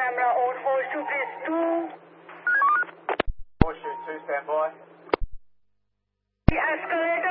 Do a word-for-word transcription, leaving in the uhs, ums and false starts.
camera on Horseshoe, please, two. Horseshoe two, stand by. Escalate